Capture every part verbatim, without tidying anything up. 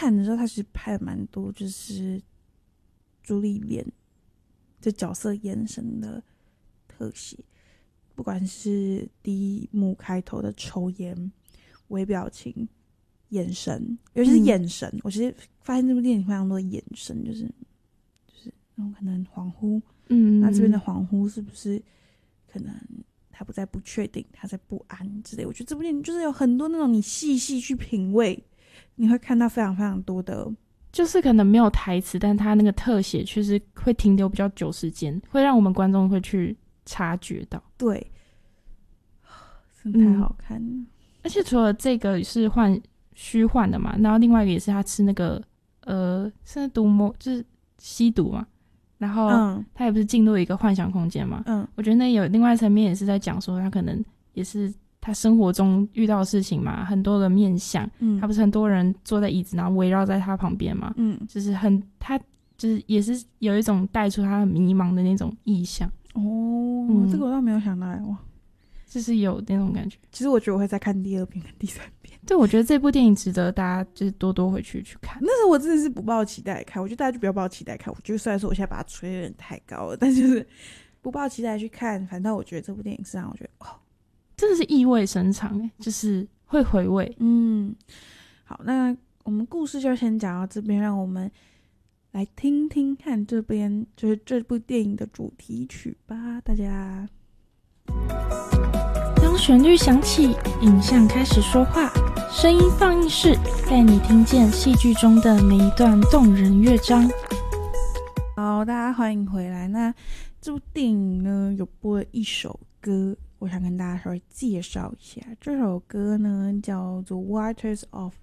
看的时候，他其实拍了蛮多，就是朱丽莲这角色眼神的特写，不管是第一幕开头的抽烟、微表情、眼神，尤其是眼神，嗯、我其实发现这部电影非常多的眼神，就是就是那种可能恍惚，嗯，那这边的恍惚是不是可能他不再不确定，他在不安之类？我觉得这部电影就是有很多那种你细细去品味，你会看到非常非常多的。 就是可能没有台词，但他那个特写确实会停留比较久时间，会让我们观众会去察觉到。 对，真的太好看了、嗯。 而且除了这个是幻虚幻的嘛，然后另外一个也是他吃那个呃，是毒魔，就是吸毒嘛。然后他也不是进入一个幻想空间嘛。嗯，我觉得那有另外一层面也是在讲说他可能也是。他生活中遇到的事情嘛，很多的面向，嗯，他不是很多人坐在椅子，然后围绕在他旁边嘛，嗯，就是很他就是也是有一种带出他很迷茫的那种意象。 哦，嗯、这个我倒没有想到哇， 就是有那种感觉。 其实我觉得我会再看第二遍跟第三遍。 对，我觉得这部电影值得大家就是多多回去去看。 那时候我真的是不抱期待看，我觉得大家就不要抱期待看。我觉得虽然说我现在把它吹得有点太高了，但就是不抱期待去看。反正我觉得这部电影是让我觉得哦。 真的是意味深长，就是会回味。 嗯，好，那我们故事就先讲到这边，让我们来听听看这边就是这部电影的主题曲吧，大家。 当旋律响起，影像开始说话，声音放映室带你听见戏剧中的每一段动人乐章。 好，大家欢迎回来。那这部电影呢，有播了一首歌。我想跟大家稍微介绍一下，这首歌呢叫做《Waters of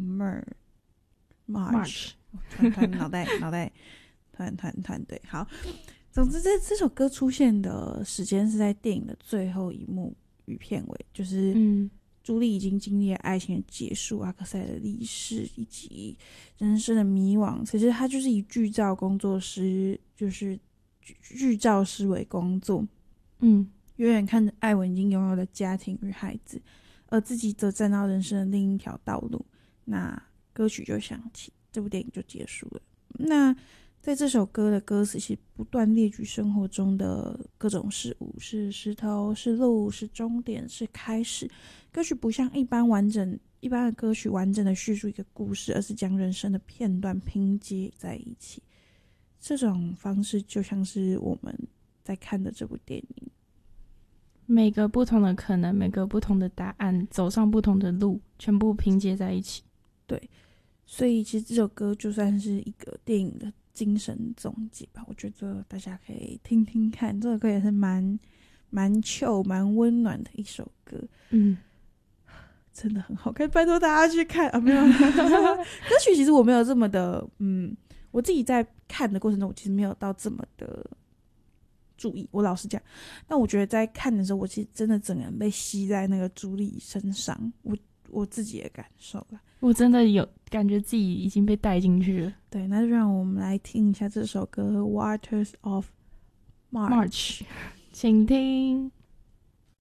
March》。March， 突然脑袋脑袋团团团对，好。总之这，这这首歌出现的时间是在电影的最后一幕与片尾，就是朱莉已经经历了爱情的结束、阿克塞的离世以及人生的迷惘。其实他就是以剧照工作师，就是剧照师为工作，嗯。远远看着艾文已经拥有了家庭与孩子，而自己则站到人生的另一条道路。那歌曲就响起，这部电影就结束了。那在这首歌的歌词其实不断列举生活中的各种事物，是石头，是路，是终点，是开始。歌曲不像一般完整一般的歌曲完整的叙述一个故事，而是将人生的片段拼接在一起。这种方式就像是我们在看的这部电影， 每个不同的可能，每个不同的答案，走上不同的路，全部拼接在一起。 对，所以其实这首歌就算是一个电影的精神总结吧，我觉得大家可以听听看。这首歌也是蛮蛮 chill 蛮温暖的一首歌，嗯，真的很好看，拜托大家去看啊！没有歌曲其实我没有这么的，嗯，我自己在看的过程中，我其实没有到这么的注意，我老实讲，但我觉得在看的时候，我其实真的整个人被吸在那个朱莉身上，我我自己的感受了， 我真的有感觉自己已经被带进去了。 对，那就让我们来听一下这首歌《Waters of March》， 请听。